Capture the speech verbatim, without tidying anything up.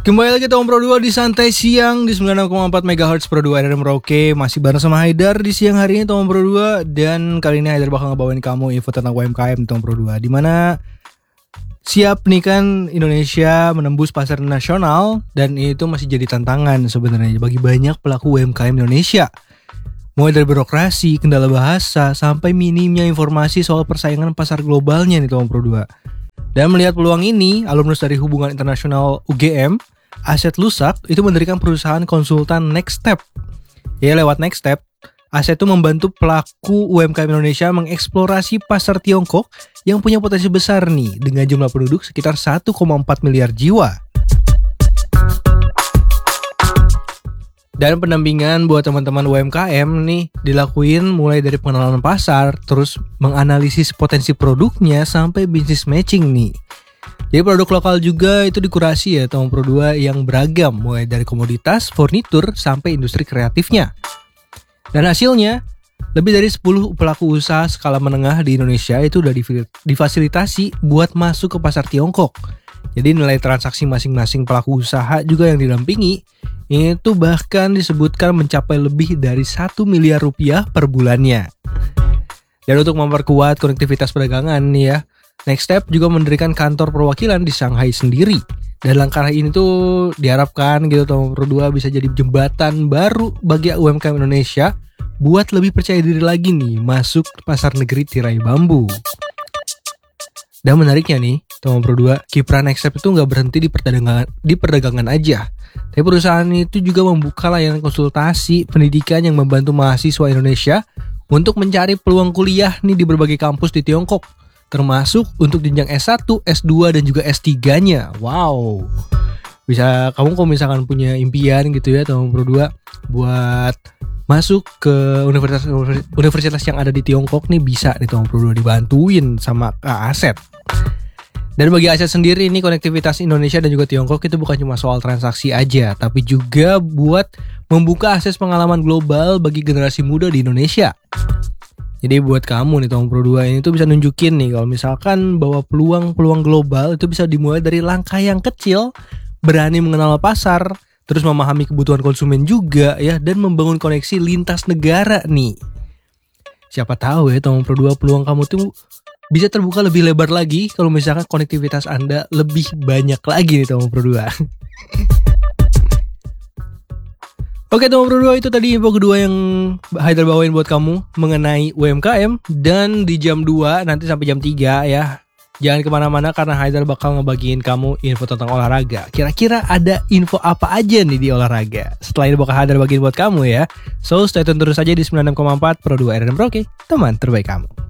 Kembali lagi Tom Pro dua di Santai Siang di sembilan puluh enam koma empat megahertz Pro dua R R Merauke. Masih bareng sama Haidar di siang hari ini Tom Pro dua. Dan kali ini Haidar bakal ngebawain kamu info tentang U M K M Tom Pro dua, dimana siap nih kan Indonesia menembus pasar nasional. Dan itu masih jadi tantangan sebenarnya bagi banyak pelaku U M K M Indonesia. Mulai dari birokrasi, kendala bahasa, sampai minimnya informasi soal persaingan pasar globalnya nih Tom Pro dua. Dan melihat peluang ini, alumnus dari Hubungan Internasional U G M, Aset Lusak, itu mendirikan perusahaan konsultan Next Step. Ya, lewat Next Step, Aset itu membantu pelaku U M K M Indonesia mengeksplorasi pasar Tiongkok yang punya potensi besar nih, dengan jumlah penduduk sekitar satu koma empat miliar jiwa. Dan pendampingan buat teman-teman U M K M nih dilakuin mulai dari pengenalan pasar, terus menganalisis potensi produknya, sampai bisnis matching nih. Jadi produk lokal juga itu dikurasi ya Tom Pro dua yang beragam, mulai dari komoditas, furnitur, sampai industri kreatifnya. Dan hasilnya, lebih dari sepuluh pelaku usaha skala menengah di Indonesia itu udah difasilitasi buat masuk ke pasar Tiongkok. Jadi nilai transaksi masing-masing pelaku usaha juga yang didampingi itu bahkan disebutkan mencapai lebih dari satu miliar rupiah per bulannya. Dan untuk memperkuat konektivitas perdagangan nih ya, Next Step juga mendirikan kantor perwakilan di Shanghai sendiri. Dan langkah ini tuh diharapkan gitu Tom Pro dua bisa jadi jembatan baru bagi U M K M Indonesia buat lebih percaya diri lagi nih masuk pasar negeri tirai bambu. Dan menariknya nih Tom Pro dua, kiprah Next Step itu nggak berhenti di perdagangan di perdagangan aja. Tapi perusahaan itu juga membuka layanan konsultasi pendidikan yang membantu mahasiswa Indonesia untuk mencari peluang kuliah nih di berbagai kampus di Tiongkok, termasuk untuk jenjang S satu, S dua, dan juga S tiga-nya. Wow. Bisa kamu kalau misalkan punya impian gitu ya Tom Pro dua buat masuk ke universitas universitas yang ada di Tiongkok nih, bisa nih Tom Pro dua dibantuin sama Kak Aset. Dan bagi Aset sendiri ini konektivitas Indonesia dan juga Tiongkok itu bukan cuma soal transaksi aja, tapi juga buat membuka akses pengalaman global bagi generasi muda di Indonesia. Jadi buat kamu nih Tom Pro dua ini tuh bisa nunjukin nih kalau misalkan bahwa peluang-peluang global itu bisa dimulai dari langkah yang kecil, berani mengenal pasar, terus memahami kebutuhan konsumen juga ya, dan membangun koneksi lintas negara nih. Siapa tahu ya Tom Pro dua peluang kamu tuh bisa terbuka lebih lebar lagi kalau misalkan konektivitas Anda lebih banyak lagi nih Tom Pro dua. Oke Tom Pro dua, itu tadi info kedua yang Haidar bawain buat kamu mengenai U M K M. Dan di jam dua nanti sampai jam tiga ya, jangan kemana-mana karena Haidar bakal ngebagiin kamu info tentang olahraga. Kira-kira ada info apa aja nih di olahraga? Setelah ini bakal Haidar bagiin buat kamu ya. So stay tune terus aja di sembilan puluh enam koma empat Pro dua R R Merauke, teman terbaik kamu.